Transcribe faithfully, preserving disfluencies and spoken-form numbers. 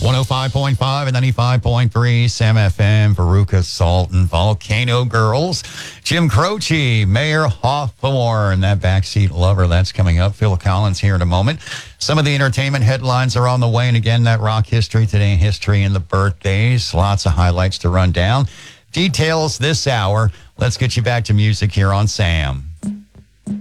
one oh five point five and ninety-five point three Sam F M, Veruca Salt and Volcano Girls. Jim Croce, Mayor Hawthorne, that backseat lover, that's coming up. Phil Collins here in a moment. Some of the entertainment headlines are on the way, and again, that rock history today, history and the birthdays. Lots of highlights to run down. Details this hour. Let's get you back to music here on Sam.